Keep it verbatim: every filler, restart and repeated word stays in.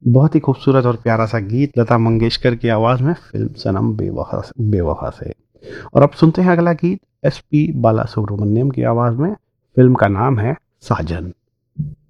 बहुत ही खूबसूरत और प्यारा सा गीत लता मंगेशकर की आवाज़ में फ़िल्म सनम बेवफ़ा से बेवफ़ा से। और अब सुनते हैं अगला गीत एसपी बालासुब्रमण्यम की आवाज़ में। फ़िल्म का नाम है साजन।